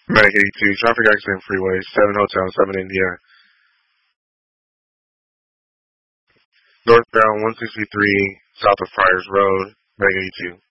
Medic 82, traffic accident freeway, 7 Hotel, 7 India. Northbound 163, south of Friars Road, Medic 82.